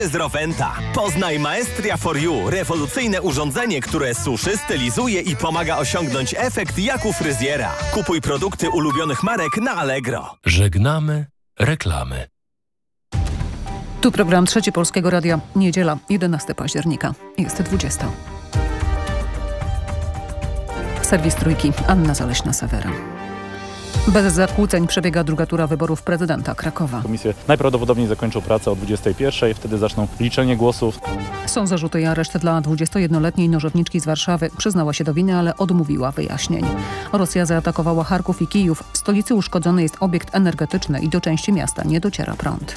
Z Rowenta. Poznaj Maestria for You. Rewolucyjne urządzenie, które suszy, stylizuje i pomaga osiągnąć efekt jak u fryzjera. Kupuj produkty ulubionych marek na Allegro. Żegnamy reklamy. Tu program Trzeci Polskiego Radia. Niedziela, 11 października. Jest 20. Serwis Trójki. Anna Zaleśna-Sawera. Bez zakłóceń przebiega druga tura wyborów prezydenta Krakowa. Komisje najprawdopodobniej zakończą pracę o 21:00, wtedy zaczną liczenie głosów. Są zarzuty i areszt dla 21-letniej nożowniczki z Warszawy. Przyznała się do winy, ale odmówiła wyjaśnień. Rosja zaatakowała Charków i Kijów. W stolicy uszkodzony jest obiekt energetyczny i do części miasta nie dociera prąd.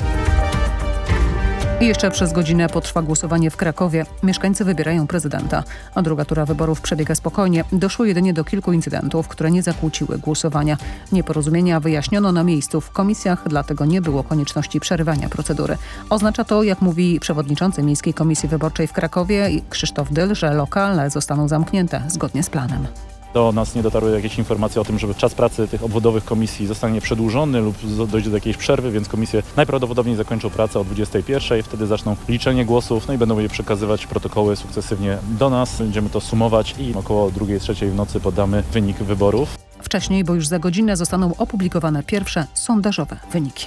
I jeszcze przez godzinę potrwa głosowanie w Krakowie. Mieszkańcy wybierają prezydenta, a druga tura wyborów przebiega spokojnie. Doszło jedynie do kilku incydentów, które nie zakłóciły głosowania. Nieporozumienia wyjaśniono na miejscu w komisjach, dlatego nie było konieczności przerywania procedury. Oznacza to, jak mówi przewodniczący Miejskiej Komisji Wyborczej w Krakowie Krzysztof Dyl, że lokalne zostaną zamknięte zgodnie z planem. Do nas nie dotarły jakieś informacje o tym, że czas pracy tych obwodowych komisji zostanie przedłużony lub dojdzie do jakiejś przerwy, więc komisje najprawdopodobniej zakończą pracę o 21:00, wtedy zaczną liczenie głosów, no i będą je przekazywać protokoły sukcesywnie do nas. Będziemy to sumować i około 2:00-3:00 w nocy podamy wynik wyborów. Wcześniej, bo już za godzinę zostaną opublikowane pierwsze sondażowe wyniki.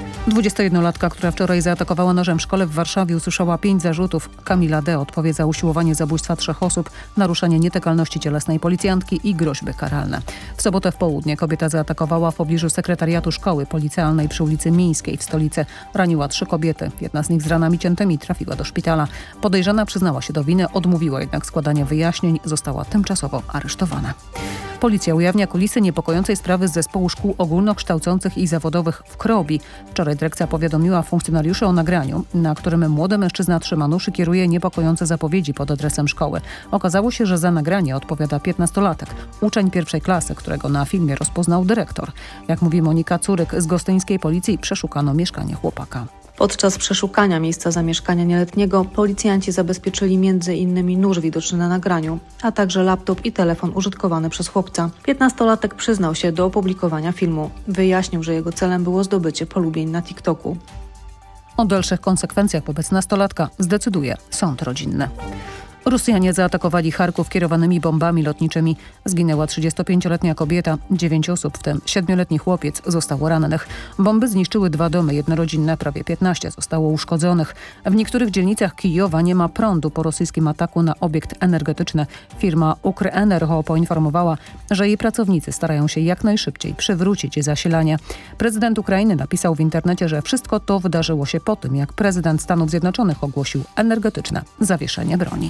21-latka, która wczoraj zaatakowała nożem szkole w Warszawie, usłyszała 5 zarzutów. Kamila D. odpowie za usiłowanie zabójstwa 3 osób, naruszenie nietykalności cielesnej policjantki i groźby karalne. W sobotę w południe kobieta zaatakowała w pobliżu sekretariatu szkoły policealnej przy ulicy Mińskiej w stolicy. Raniła 3 kobiety. Jedna z nich z ranami ciętymi trafiła do szpitala. Podejrzana przyznała się do winy, odmówiła jednak składania wyjaśnień. Została tymczasowo aresztowana. Policja ujawnia kulisy niepokojącej sprawy z zespołu szkół ogólnokształcących i zawodowych w Krobi. Wczoraj dyrekcja powiadomiła funkcjonariuszy o nagraniu, na którym młody mężczyzna trzyma nóż i kieruje niepokojące zapowiedzi pod adresem szkoły. Okazało się, że za nagranie odpowiada 15-latek, uczeń 1. klasy, którego na filmie rozpoznał dyrektor. Jak mówi Monika Curyk z gostyńskiej policji, przeszukano mieszkanie chłopaka. Podczas przeszukania miejsca zamieszkania nieletniego policjanci zabezpieczyli m.in. nóż widoczny na nagraniu, a także laptop i telefon użytkowany przez chłopca. 15-latek przyznał się do opublikowania filmu. Wyjaśnił, że jego celem było zdobycie polubień na TikToku. O dalszych konsekwencjach wobec nastolatka zdecyduje sąd rodzinny. Rosjanie zaatakowali Charków kierowanymi bombami lotniczymi. Zginęła 35-letnia kobieta, 9 osób, w tym 7-letni chłopiec, zostało rannych. Bomby zniszczyły 2 domy jednorodzinne, prawie 15 zostało uszkodzonych. W niektórych dzielnicach Kijowa nie ma prądu po rosyjskim ataku na obiekt energetyczny. Firma Ukrenergo poinformowała, że jej pracownicy starają się jak najszybciej przywrócić zasilanie. Prezydent Ukrainy napisał w internecie, że wszystko to wydarzyło się po tym, jak prezydent Stanów Zjednoczonych ogłosił energetyczne zawieszenie broni.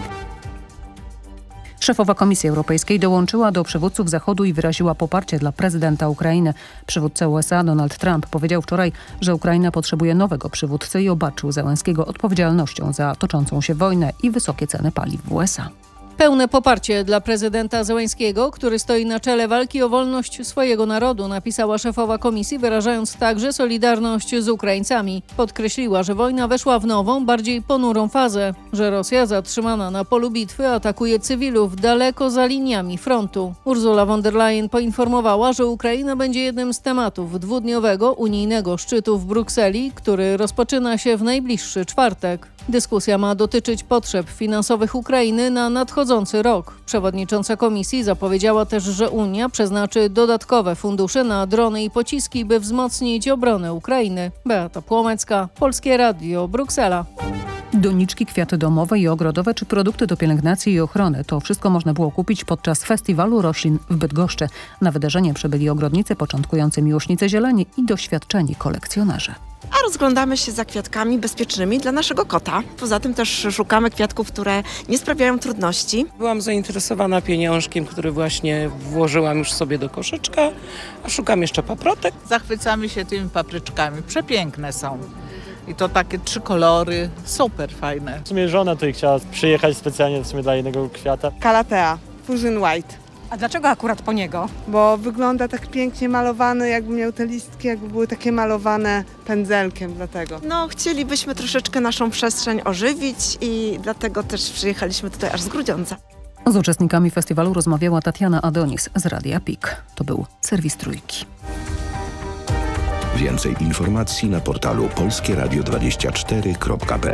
Szefowa Komisji Europejskiej dołączyła do przywódców Zachodu i wyraziła poparcie dla prezydenta Ukrainy. Przywódca USA Donald Trump powiedział wczoraj, że Ukraina potrzebuje nowego przywódcy i obarczył Zełenskiego odpowiedzialnością za toczącą się wojnę i wysokie ceny paliw w USA. Pełne poparcie dla prezydenta Zełenskiego, który stoi na czele walki o wolność swojego narodu, napisała szefowa komisji, wyrażając także solidarność z Ukraińcami. Podkreśliła, że wojna weszła w nową, bardziej ponurą fazę, że Rosja zatrzymana na polu bitwy atakuje cywilów daleko za liniami frontu. Ursula von der Leyen poinformowała, że Ukraina będzie jednym z tematów dwudniowego unijnego szczytu w Brukseli, który rozpoczyna się w najbliższy czwartek. Dyskusja ma dotyczyć potrzeb finansowych Ukrainy na nadchodzący rok. Przewodnicząca komisji zapowiedziała też, że Unia przeznaczy dodatkowe fundusze na drony i pociski, by wzmocnić obronę Ukrainy. Beata Płomecka, Polskie Radio, Bruksela. Doniczki, kwiaty domowe i ogrodowe czy produkty do pielęgnacji i ochrony. To wszystko można było kupić podczas Festiwalu Roślin w Bydgoszczy. Na wydarzenie przybyli ogrodnicy, początkujący miłośnicy zieleni i doświadczeni kolekcjonerze. A rozglądamy się za kwiatkami bezpiecznymi dla naszego kota. Poza tym też szukamy kwiatków, które nie sprawiają trudności. Byłam zainteresowana pieniążkiem, który właśnie włożyłam już sobie do koszyczka, a szukam jeszcze paprotek. Zachwycamy się tymi papryczkami, przepiękne są. I to takie 3 kolory, super fajne. W sumie żona tutaj chciała przyjechać specjalnie w sumie dla jednego kwiata. Calathea, Fusion White. A dlaczego akurat po niego? Bo wygląda tak pięknie malowany, jakby miał te listki, jakby były takie malowane pędzelkiem, dlatego. No, chcielibyśmy troszeczkę naszą przestrzeń ożywić i dlatego też przyjechaliśmy tutaj aż z Grudziądza. Z uczestnikami festiwalu rozmawiała Tatiana Adonis z Radia PIK. To był serwis Trójki. Więcej informacji na portalu polskieradio24.pl.